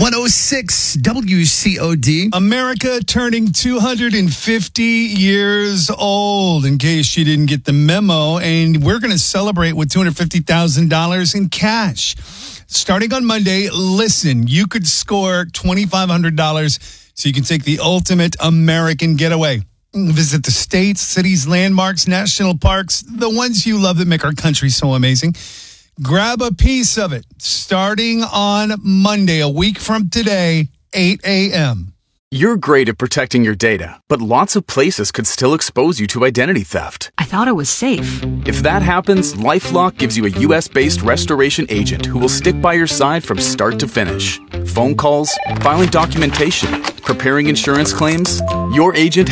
106 WCOD. America turning 250 years old, in case you didn't get the memo. And we're going to celebrate with $250,000 in cash. Starting on Monday, listen, you could score $2,500 so you can take the ultimate American getaway. Visit the states, cities, landmarks, national parks, the ones you love that make our country so amazing. Grab a piece of it starting on Monday, a week from today, 8 a.m. You're great at protecting your data, but lots of places could still expose you to identity theft. I thought it was safe. If that happens, LifeLock gives you a U.S.-based restoration agent who will stick by your side from start to finish. Phone calls, filing documentation, preparing insurance claims. Your agent